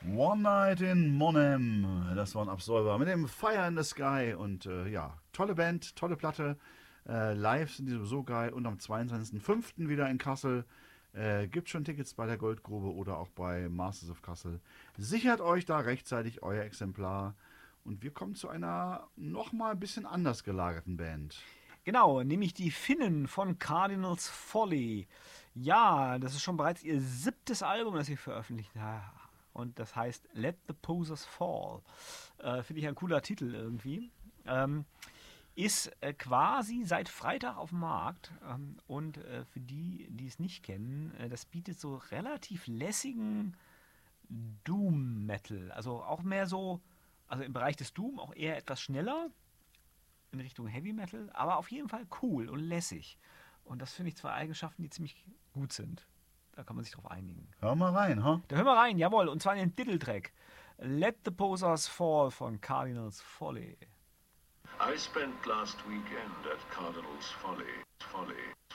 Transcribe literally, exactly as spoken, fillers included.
One Night in Monem, das war ein Absolver mit dem Fire in the Sky und äh, ja, tolle Band, tolle Platte. Äh, live sind die sowieso geil und am zweiundzwanzigsten fünften wieder in Kassel. Äh, gibt schon Tickets bei der Goldgrube oder auch bei Masters of Kassel. Sichert euch da rechtzeitig euer Exemplar. Und wir kommen zu einer nochmal ein bisschen anders gelagerten Band. Genau, nämlich die Finnen von Cardinals Folly. Ja, das ist schon bereits ihr siebtes Album, das sie veröffentlicht haben. Und das heißt Let the Posers Fall. Äh, Finde ich ein cooler Titel irgendwie. Ähm, ist äh, quasi seit Freitag auf dem Markt. Ähm, und äh, für die, die es nicht kennen, äh, das bietet so relativ lässigen Doom Metal. Also auch mehr so, also im Bereich des Doom auch eher etwas schneller in Richtung Heavy Metal, aber auf jeden Fall cool und lässig. Und das finde ich zwei Eigenschaften, die ziemlich gut sind. Da kann man sich drauf einigen. Hör mal rein, ha? Da hören wir rein, jawohl, und zwar in den Titeltrack. Let the Posers Fall von Cardinals Folly. I spent last weekend at Cardinals Folly. Folly.